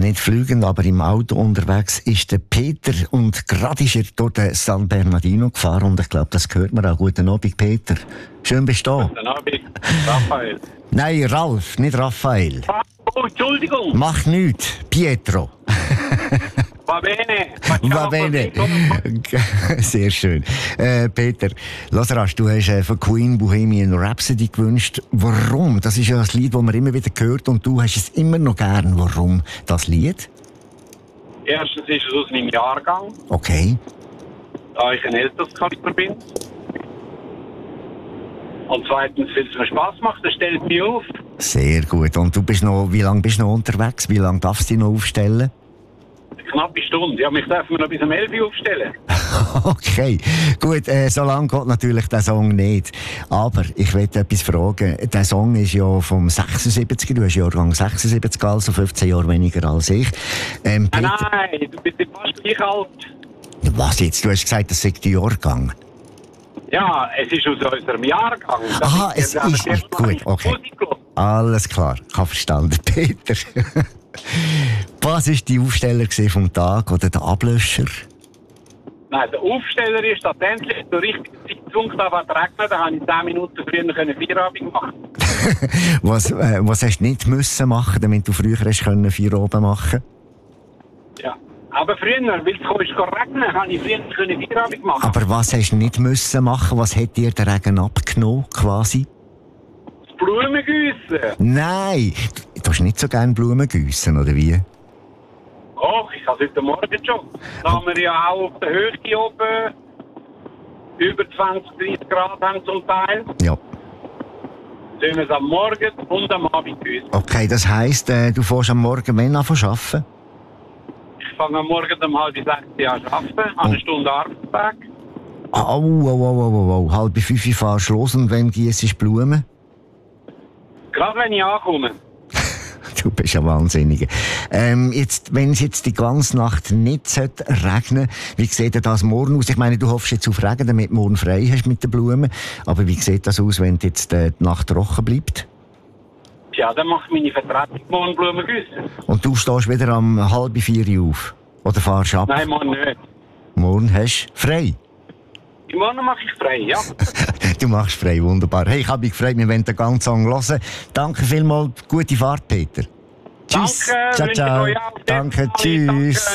nicht fliegend, aber im Auto unterwegs ist der Peter und gerade ist er durch den San Bernardino gefahren und ich glaube, das hört man auch. Guten Abend, Peter. Schön bist du da. Guten Abend, Raphael. Nein, Ralf, nicht Raphael. Oh, Entschuldigung. Mach nichts, Pietro. Va bene. Va bene. Sehr schön. Peter, lass rasch, du hast von Queen Bohemian Rhapsody gewünscht. Warum? Das ist ja ein Lied, das man immer wieder hört und du hast es immer noch gern. Warum das Lied? Erstens ist es aus meinem Jahrgang, Okay. da ich ein älteres Kaliber bin. Und zweitens, weil es mir Spass macht, das stellt mich auf. Sehr gut. Und du bist noch, wie lange bist du noch unterwegs? Wie lange darfst du dich noch aufstellen? Eine knappe Stunde. Ja, mich dürfen wir noch bis um 11 Uhr aufstellen. Okay, gut, so lange geht natürlich der Song nicht. Aber ich will etwas fragen. Der Song ist ja vom 76er, du hast Jahrgang 76, also 15 Jahre weniger als ich. Nein, du bist fast gleich alt. Was jetzt? Du hast gesagt, das sei der Jahrgang. Ja, es ist aus unserem Jahrgang. Aha, es ist nicht gut, okay. Alles klar, ich habe verstanden, Peter. Was war die Aufsteller vom Tag oder der Ablöscher? Nein, der Aufsteller ist tatsächlich der richtige Zeitpunkt, da war es regnet, da konnte ich 10 Minuten früher Feierabend machen. Was hast du nicht müssen machen, damit du früher hast Feierabend machen? Ja, aber früher, weil es regnen konnte ich früher Feierabend machen. Aber was hast du nicht müssen machen? Was hat dir der Regen abgenommen, quasi? Das Blumengießen. Nein, du hast nicht so gerne Blumen gießen, oder wie? Och, ich habe heute Morgen schon. Da haben wir ja auch auf der Höhe oben über 20, 30 Grad haben zum Teil. Ja. Sollen wir es am Morgen und am Abend gießen. Okay, das heisst, du fährst am Morgen wann an zu arbeiten? Ich fange am Morgen um 5:30 an zu arbeiten, habe eine Stunde Arbeitstag. Au. 4:30 fahrst du los und wenn gießt du Blumen? Gerade wenn ich ankomme. Du bist ja wahnsinnig. Wenn es jetzt die ganze Nacht nicht regnen sollte, wie sieht denn das morgen aus? Ich meine, du hoffst jetzt auf Regen, damit du morgen frei hast mit den Blumen. Aber wie sieht das aus, wenn jetzt die Nacht trocken bleibt? Ja, dann macht meine Vertretung morgen Blumen gießen. Und du stehst wieder um 3:30 auf? Oder fahrst ab? Nein, morgen nicht. Morgen hast du frei? Morgen mache ich frei, ja. Du machst frei, wunderbar. Hey, ich habe mich gefreut, wir wollen den ganzen Song hören. Danke vielmals, gute Fahrt, Peter. Tschüss. Danke, ciao. euch auch. Danke, tschüss. Danke.